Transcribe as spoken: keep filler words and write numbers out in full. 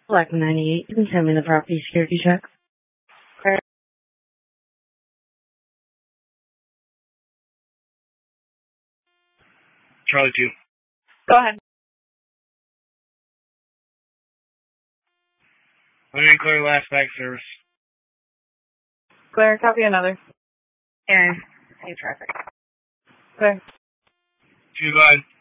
Black ninety-eight, you can send me the property security check. Clear. Charlie two. Go ahead. Let me clear last back service. Clear. Copy another. Aaron, safe traffic. Clear. Two line.